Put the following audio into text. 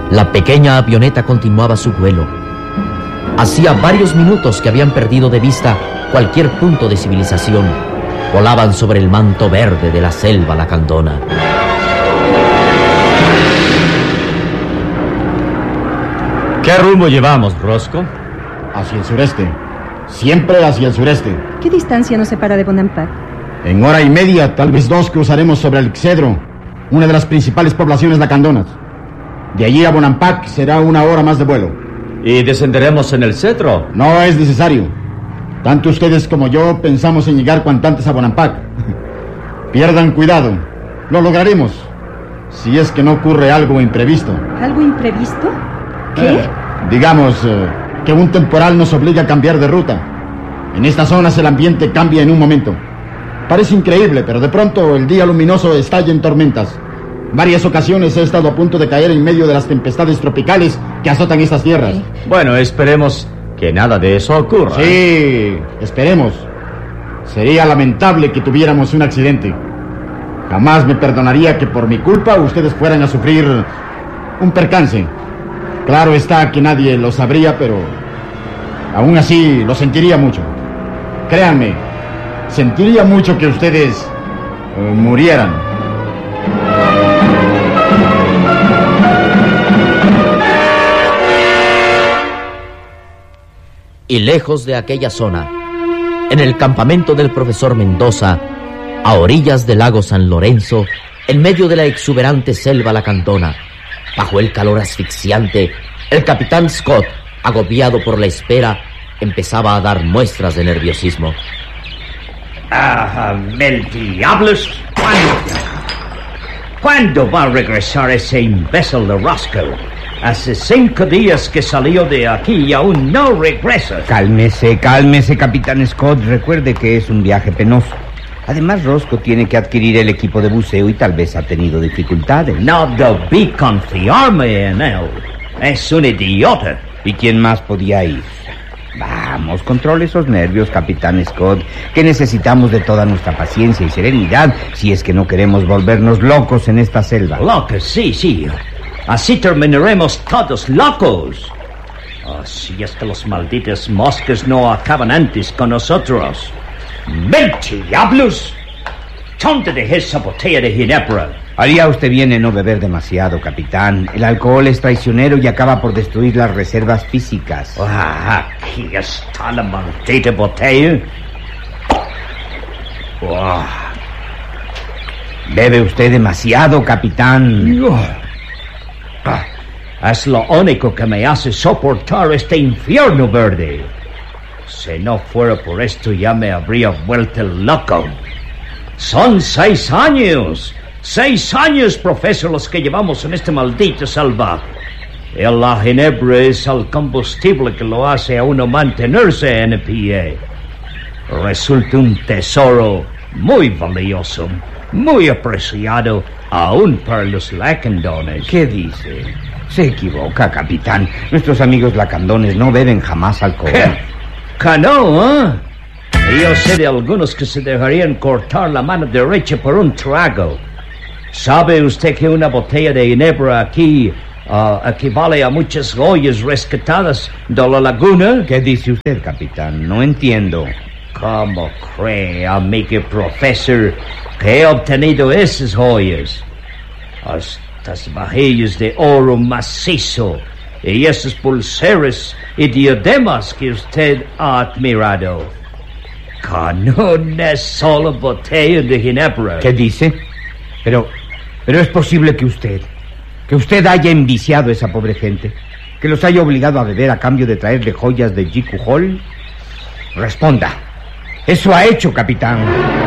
La pequeña avioneta continuaba su vuelo. Hacía varios minutos que habían perdido de vista cualquier punto de civilización. Volaban sobre el manto verde de la selva lacandona. ¿Qué rumbo llevamos, Roscoe? Hacia el sureste. Siempre hacia el sureste. ¿Qué distancia nos separa de Bonampak? En hora y media, tal vez 2, cruzaremos sobre el Cedro, una de las principales poblaciones lacandonas. De allí a Bonampak será 1 hora más de vuelo. ¿Y descenderemos en el Cedro? No es necesario. Tanto ustedes como yo pensamos en llegar cuanto antes a Bonampak. Pierdan cuidado. Lo lograremos. Si es que no ocurre algo imprevisto. ¿Algo imprevisto? ¿Qué? Digamos que un temporal nos obliga a cambiar de ruta. En estas zonas el ambiente cambia en un momento. Parece increíble, pero de pronto el día luminoso estalla en tormentas. Varias ocasiones he estado a punto de caer en medio de las tempestades tropicales que azotan estas tierras. Bueno, esperemos que nada de eso ocurra. Sí, esperemos. Sería lamentable que tuviéramos un accidente. Jamás me perdonaría que por mi culpa ustedes fueran a sufrir un percance. Claro está que nadie lo sabría, pero aún así lo sentiría mucho. Créanme, sentiría mucho que ustedes murieran. Y lejos de aquella zona, en el campamento del profesor Mendoza, a orillas del lago San Lorenzo, en medio de la exuberante selva lacandona, bajo el calor asfixiante, el capitán Scott, agobiado por la espera, empezaba a dar muestras de nerviosismo. ¡Mel diablos! ¿Cuándo va a regresar ese imbécil de Roscoe? Hace 5 días que salió de aquí y aún no regresa. Cálmese, capitán Scott. Recuerde que es un viaje penoso. Además, Roscoe tiene que adquirir el equipo de buceo y tal vez ha tenido dificultades. No debí confiarme en él. Es un idiota. ¿Y quién más podía ir? Vamos, controle esos nervios, capitán Scott, que necesitamos de toda nuestra paciencia y serenidad si es que no queremos volvernos locos en esta selva. Locos, sí. Así terminaremos todos locos. Si es que los malditos moscas no acaban antes con nosotros. ¡Mel diablos! ¿Dónde dejé esa botella de ginebra? Haría usted bien en no beber demasiado, capitán. El alcohol es traicionero y acaba por destruir las reservas físicas. Aquí está la maldita botella. Bebe usted demasiado, capitán. Es lo único que me hace soportar este infierno verde. Si no fuera por esto ya me habría vuelto loco. Son 6 años. 6 años, profesor, los que llevamos en este maldito selva. Y la ginebra es el combustible que lo hace a uno mantenerse en pie. Resulta un tesoro muy valioso, muy apreciado, aún para los lacandones. ¿Qué dice? Se equivoca, capitán. Nuestros amigos lacandones no beben jamás alcohol. ¿Que no, Yo sé de algunos que se dejarían cortar la mano derecha por un trago. ¿Sabe usted que una botella de ginebra aquí equivale a muchas joyas rescatadas de la laguna? ¿Qué dice usted, capitán? No entiendo. ¿Cómo cree, amigo profesor, que he obtenido esas joyas? Estas vajillas de oro macizo y esas pulseras y diademas que usted ha admirado. Con una sola botella de ginebra. ¿Qué dice? Pero es posible que usted haya enviciado a esa pobre gente, que los haya obligado a beber a cambio de traerle joyas de Jiku Hall. Responda. Eso ha hecho, capitán.